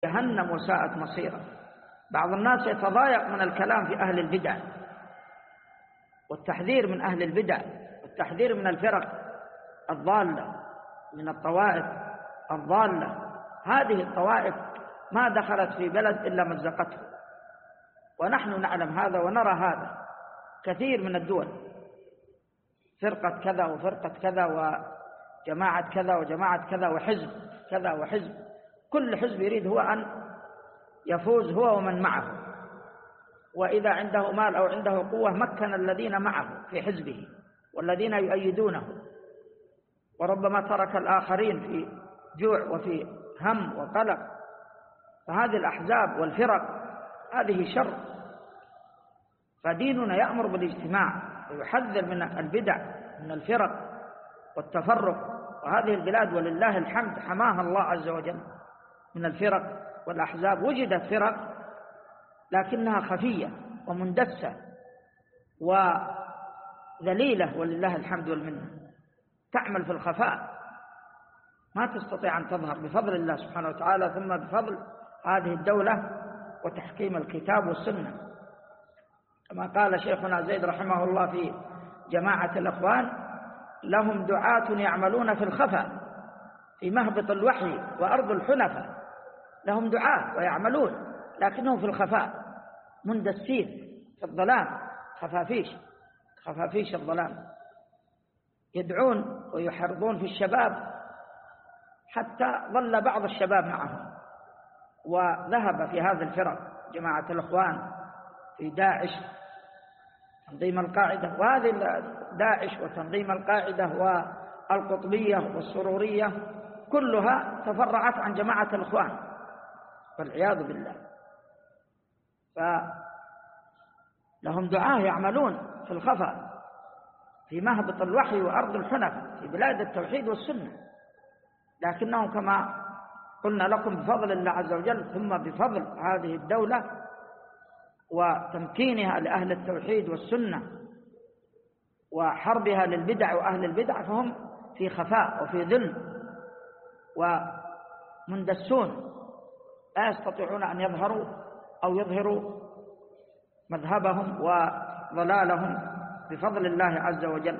جهنم وساءت مصيرا. بعض الناس يتضايق من الكلام في أهل البدع والتحذير من أهل البدع والتحذير من الفرق الضالة، من الطوائف الضالة. هذه الطوائف ما دخلت في بلد إلا مزقته، ونحن نعلم هذا ونرى هذا. كثير من الدول فرقة كذا وفرقة كذا وجماعة كذا وجماعة كذا وحزب كذا وحزب، كل حزب يريد هو أن يفوز هو ومن معه، وإذا عنده مال أو عنده قوة مكن الذين معه في حزبه والذين يؤيدونه، وربما ترك الآخرين في جوع وفي هم وقلق. فهذه الأحزاب والفرق هذه شر. فديننا يأمر بالاجتماع ويحذر من البدع من الفرق والتفرق. وهذه البلاد ولله الحمد حماها الله عز وجل من الفرق والأحزاب. وجدت فرق لكنها خفية ومندسة وذليلة ولله الحمد والمنة، تعمل في الخفاء، ما تستطيع أن تظهر بفضل الله سبحانه وتعالى، ثم بفضل هذه الدولة وتحكيم الكتاب والسنة. كما قال شيخنا زيد رحمه الله في جماعة الأخوان: لهم دعاة يعملون في الخفاء في مهبط الوحي وأرض الحنفاء. لهم دعاة ويعملون لكنهم في الخفاء، مندسين في الظلام، خفافيش الظلام، يدعون ويحرضون في الشباب، حتى ظل بعض الشباب معهم وذهب في هذه الفرق جماعة الأخوان في داعش، تنظيم القاعدة. وهذه داعش وتنظيم القاعدة والقطبية والسرورية كلها تفرعت عن جماعة الأخوان والعياذ بالله. فلهم دعاة يعملون في الخفاء في مهبط الوحي وأرض الحنفاء في بلاد التوحيد والسنة، لكنهم كما قلنا لكم بفضل الله عز وجل ثم بفضل هذه الدولة وتمكينها لأهل التوحيد والسنة وحربها للبدع وأهل البدع، فهم في خفاء وفي ذل ومندسون، لا يستطيعون أن يظهروا أو يظهروا مذهبهم وضلالهم بفضل الله عز وجل.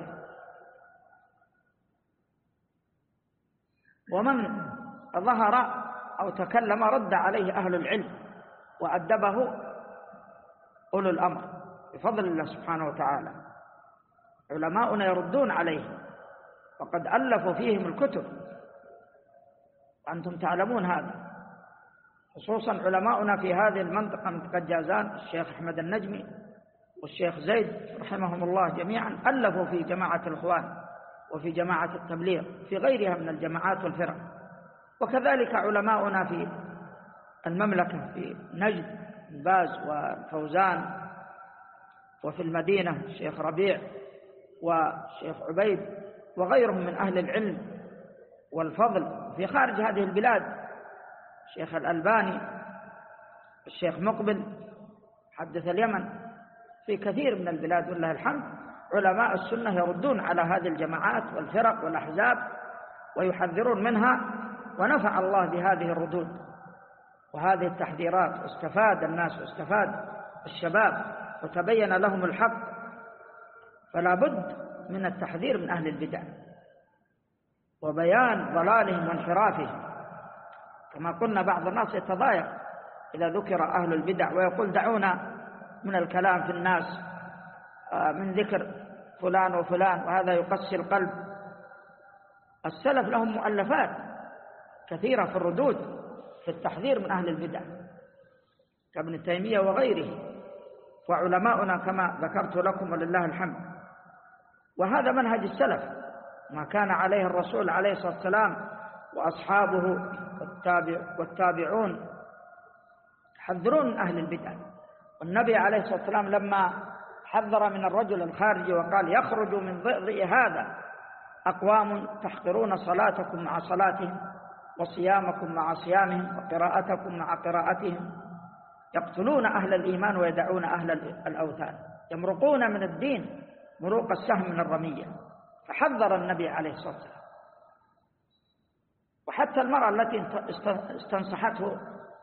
ومن ظهر أو تكلم رد عليه أهل العلم وأدبه أولو الأمر بفضل الله سبحانه وتعالى. علماؤنا يردون عليه وقد ألفوا فيهم الكتب، وأنتم تعلمون هذا، خصوصا علماؤنا في هذه المنطقة، منطقة جازان، الشيخ أحمد النجمي والشيخ زيد رحمهم الله جميعا ألفوا في جماعة الإخوان وفي جماعة التبليغ في غيرها من الجماعات والفرق. وكذلك علماؤنا في المملكة في نجد باز وفوزان، وفي المدينة الشيخ ربيع والشيخ عبيد وغيرهم من أهل العلم والفضل. في خارج هذه البلاد الشيخ الألباني، الشيخ مقبل حدث اليمن، في كثير من البلاد والله الحمد علماء السنة يردون على هذه الجماعات والفرق والأحزاب ويحذرون منها، ونفع الله بهذه الردود وهذه التحذيرات، واستفاد الناس واستفاد الشباب وتبين لهم الحق. فلا بد من التحذير من أهل البدع وبيان ضلالهم وانحرافهم. كما قلنا بعض الناس يتضايق إذا ذكر أهل البدع ويقول دعونا من الكلام في الناس من ذكر فلان وفلان، وهذا يقسي القلب. السلف لهم مؤلفات كثيرة في الردود في التحذير من أهل البدع كابن تيمية وغيره، وعلماؤنا كما ذكرت لكم ولله الحمد. وهذا منهج السلف، ما كان عليه الرسول عليه الصلاة والسلام وأصحابه والتابعون يحذرون من أهل البدع. والنبي عليه الصلاة والسلام لما حذر من الرجل الخارجي وقال: يخرج من ضئضئ هذا أقوام تحقرون صلاتكم مع صلاتهم وصيامكم مع صيامهم وقراءتكم مع قراءتهم، يقتلون أهل الإيمان ويدعون أهل الأوثان، يمرقون من الدين مروق السهم من الرمية. فحذر النبي عليه الصلاة والسلام. وحتى المرأة التي استنصحته